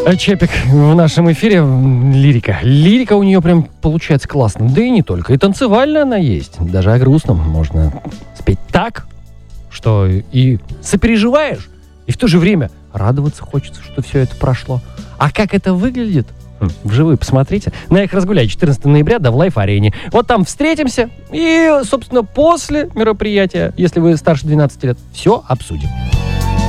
Чепик в нашем эфире. Лирика. Лирика у нее прям получается классно. Да и не только. И танцевальная она есть. Даже о грустном можно спеть так, что и сопереживаешь, и в то же время радоваться хочется, что все это прошло. А как это выглядит? Вживую посмотрите. На их разгуляй 14 ноября, да в Лайф-арене. Вот там встретимся и, собственно, после мероприятия, если вы старше 12 лет, все обсудим.